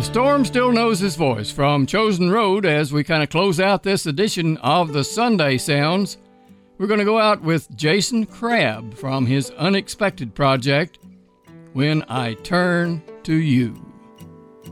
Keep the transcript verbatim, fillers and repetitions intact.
Storm Still Knows His Voice from Chosen Road as we kind of close out this edition of the Sunday Sounds. We're going to go out with Jason Crabb from his Unexpected project, When I Turn to You.